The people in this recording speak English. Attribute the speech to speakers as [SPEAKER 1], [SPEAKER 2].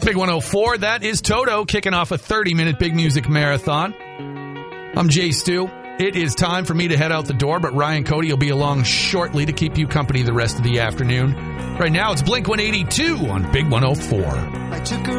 [SPEAKER 1] Big 104, that is Toto kicking off a 30-minute big music marathon. I'm Jay Stu. It is time for me to head out the door, but Ryan Cody will be along shortly to keep you company the rest of the afternoon. Right now, it's Blink 182 on Big 104.
[SPEAKER 2] I took her